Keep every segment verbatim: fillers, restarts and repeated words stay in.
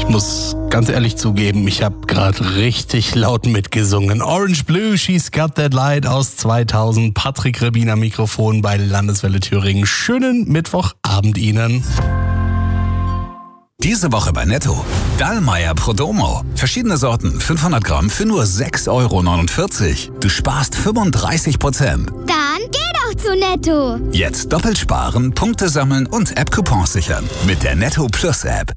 muss ganz ehrlich zugeben, ich habe gerade richtig laut mitgesungen. Orange Blue, She's Got That Light aus zweitausend. Patrick Rebin am Mikrofon bei Landeswelle Thüringen. Schönen Mittwochabend Ihnen. Diese Woche bei Netto. Dallmayr Prodomo. Verschiedene Sorten, fünfhundert Gramm für nur sechs Euro neunundvierzig. Du sparst fünfunddreißig Prozent. Dann geh doch zu Netto. Jetzt doppelt sparen, Punkte sammeln und App-Coupons sichern. Mit der Netto Plus App.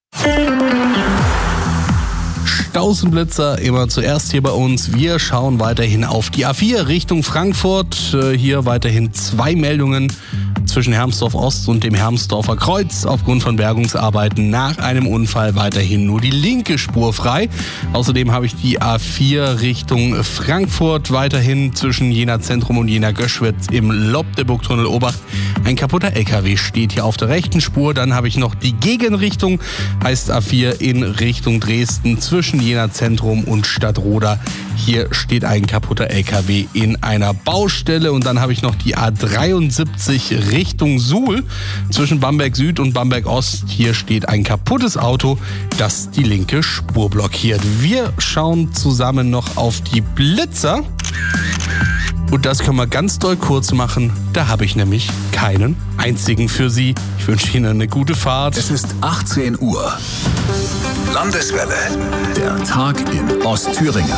Stausenblitzer immer zuerst hier bei uns. Wir schauen weiterhin auf die A vier Richtung Frankfurt. Hier weiterhin zwei Meldungen zwischen Hermsdorf Ost und dem Hermsdorfer Kreuz. Aufgrund von Bergungsarbeiten nach einem Unfall weiterhin nur die linke Spur frei. Außerdem habe ich die A vier Richtung Frankfurt weiterhin zwischen Jena Zentrum und Jena Göschwitz im Lobdeburg-Tunnel Obacht. Ein kaputter L K W steht hier auf der rechten Spur. Dann habe ich noch die Gegenrichtung, heißt A vier in Richtung Dresden zwischen Jena Zentrum und Stadtroda. Hier steht ein kaputter L K W in einer Baustelle. Und dann habe ich noch die A dreiundsiebzig Richtung Suhl zwischen Bamberg Süd und Bamberg Ost. Hier steht ein kaputtes Auto, das die linke Spur blockiert. Wir schauen zusammen noch auf die Blitzer. Und das können wir ganz doll kurz machen. Da habe ich nämlich keinen einzigen für Sie. Ich wünsche Ihnen eine gute Fahrt. Es ist achtzehn Uhr. Landeswelle. Der Tag in Ostthüringen.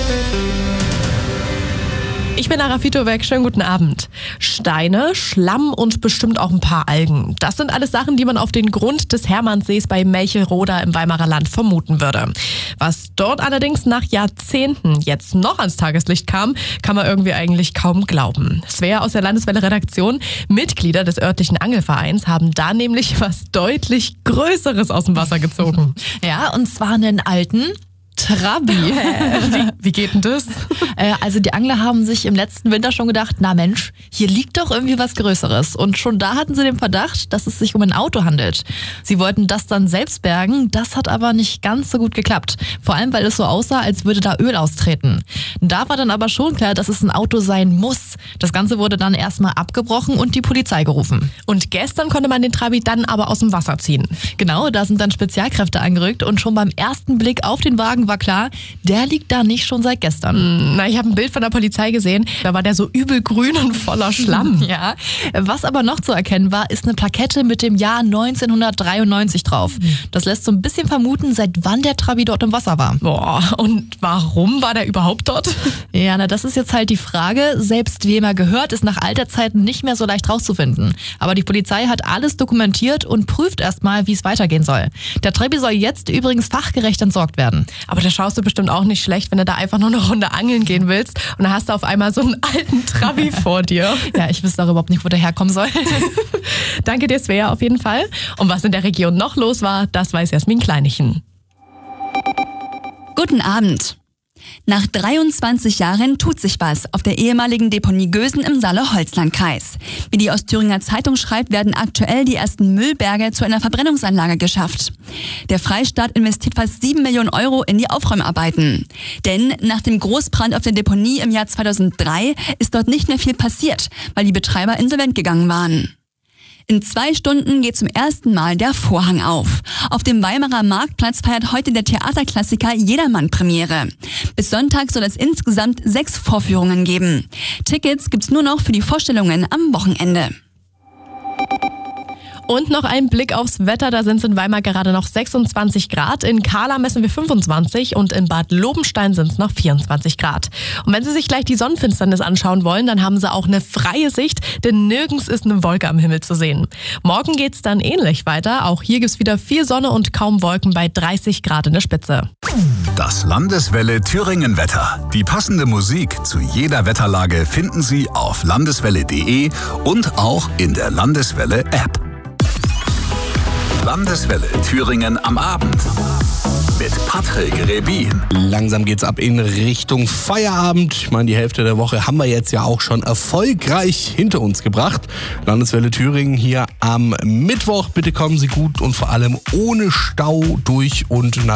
Ich bin Lara Fitowiak, schönen guten Abend. Steine, Schlamm und bestimmt auch ein paar Algen. Das sind alles Sachen, die man auf den Grund des Hermannssees bei Melchelroda im Weimarer Land vermuten würde. Was dort allerdings nach Jahrzehnten jetzt noch ans Tageslicht kam, kann man irgendwie eigentlich kaum glauben. Svea aus der Landeswelle-Redaktion, Mitglieder des örtlichen Angelvereins, haben da nämlich was deutlich Größeres aus dem Wasser gezogen. Ja, und zwar einen alten Trabi. wie, wie geht denn das? Äh, also die Angler haben sich im letzten Winter schon gedacht, na Mensch, hier liegt doch irgendwie was Größeres. Und schon da hatten sie den Verdacht, dass es sich um ein Auto handelt. Sie wollten das dann selbst bergen, das hat aber nicht ganz so gut geklappt. Vor allem, weil es so aussah, als würde da Öl austreten. Da war dann aber schon klar, dass es ein Auto sein muss. Das Ganze wurde dann erstmal abgebrochen und die Polizei gerufen. Und gestern konnte man den Trabi dann aber aus dem Wasser ziehen. Genau, da sind dann Spezialkräfte angerückt und schon beim ersten Blick auf den Wagen war klar, der liegt da nicht schon seit gestern. Na, ich habe ein Bild von der Polizei gesehen, da war der so übel grün und voller Schlamm. Ja, was aber noch zu erkennen war, ist eine Plakette mit dem Jahr neunzehnhundertdreiundneunzig drauf. Das lässt so ein bisschen vermuten, seit wann der Trabi dort im Wasser war. Boah, und warum war der überhaupt dort? Ja, na, das ist jetzt halt die Frage. Selbst wem er gehört, ist nach alter Zeit nicht mehr so leicht rauszufinden. Aber die Polizei hat alles dokumentiert und prüft erstmal, wie es weitergehen soll. Der Trabi soll jetzt übrigens fachgerecht entsorgt werden. Aber da schaust du bestimmt auch nicht schlecht, wenn du da einfach nur eine Runde angeln gehen willst und dann hast du auf einmal so einen alten Trabi vor dir. Ja, ich wüsste auch überhaupt nicht, wo der herkommen soll. Danke dir, Svea, auf jeden Fall. Und was in der Region noch los war, das weiß Jasmin Kleinichen. Guten Abend. Nach dreiundzwanzig Jahren tut sich was auf der ehemaligen Deponie Gösen im Saale-Holzland-Kreis. Wie die Ostthüringer Zeitung schreibt, werden aktuell die ersten Müllberge zu einer Verbrennungsanlage geschafft. Der Freistaat investiert fast sieben Millionen Euro in die Aufräumarbeiten. Denn nach dem Großbrand auf der Deponie im Jahr zweitausenddrei ist dort nicht mehr viel passiert, weil die Betreiber insolvent gegangen waren. In zwei Stunden geht zum ersten Mal der Vorhang auf. Auf dem Weimarer Marktplatz feiert heute der Theaterklassiker Jedermann Premiere. Bis Sonntag soll es insgesamt sechs Vorführungen geben. Tickets gibt's nur noch für die Vorstellungen am Wochenende. Und noch ein Blick aufs Wetter, da sind es in Weimar gerade noch sechsundzwanzig Grad, in Kahla messen wir fünfundzwanzig und in Bad Lobenstein sind es noch vierundzwanzig Grad. Und wenn Sie sich gleich die Sonnenfinsternis anschauen wollen, dann haben Sie auch eine freie Sicht, denn nirgends ist eine Wolke am Himmel zu sehen. Morgen geht's dann ähnlich weiter, auch hier gibt's wieder viel Sonne und kaum Wolken bei dreißig Grad in der Spitze. Das Landeswelle Thüringen Wetter. Die passende Musik zu jeder Wetterlage finden Sie auf landeswelle punkt de und auch in der Landeswelle App. Landeswelle Thüringen am Abend mit Patrick Rebin. Langsam geht's ab in Richtung Feierabend. Ich meine, die Hälfte der Woche haben wir jetzt ja auch schon erfolgreich hinter uns gebracht. Landeswelle Thüringen hier am Mittwoch. Bitte kommen Sie gut und vor allem ohne Stau durch und nach